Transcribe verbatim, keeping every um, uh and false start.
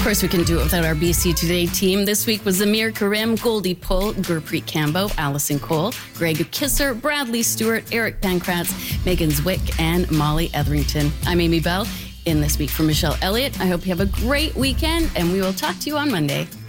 course, we can do it without our B C Today team. This week was Amir Karim, Goldie Pull, Gurpreet Cambo, Allison Cole, Greg Kisser, Bradley Stewart, Eric Pankratz, Megan Zwick, and Molly Etherington. I'm Amy Bell. In this week for Michelle Elliott. I hope you have a great weekend, and we will talk to you on Monday.